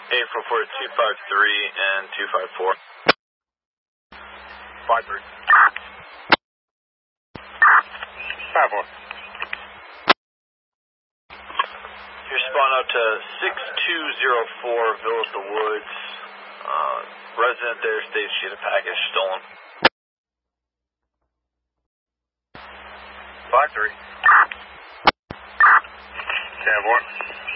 844 253 and 254. 53. 54. You're spun out to 6204 Villa at the Woods. Resident there states she had a package stolen. 53. 10-4.